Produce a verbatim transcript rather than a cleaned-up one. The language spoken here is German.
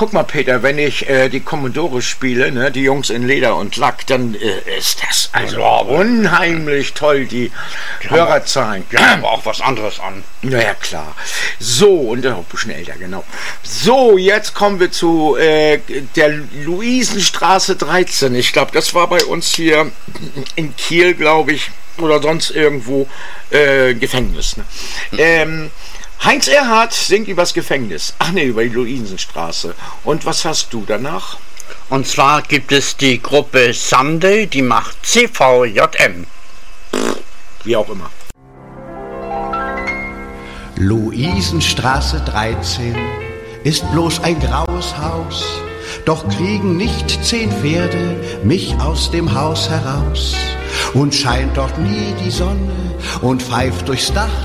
guck mal, Peter, wenn ich äh, die Commodore spiele, ne, die Jungs in Leder und Lack, dann äh, ist das also ja, unheimlich toll, die, die Hörerzahlen. Die haben aber auch was anderes an. Naja, klar. So, und auch ein bisschen älter, genau. So, jetzt kommen wir zu äh, der Luisenstraße dreizehn. Ich glaube, das war bei uns hier in Kiel, glaube ich, oder sonst irgendwo äh, Gefängnis. Ne? Ähm, Heinz Erhardt singt übers Gefängnis. Ach ne, über die Luisenstraße. Und was hast du danach? Und zwar gibt es die Gruppe Sunday, die macht C V J M. Wie auch immer. Luisenstraße dreizehn ist bloß ein graues Haus, doch kriegen nicht zehn Pferde mich aus dem Haus heraus. Und scheint dort nie die Sonne und pfeift durchs Dach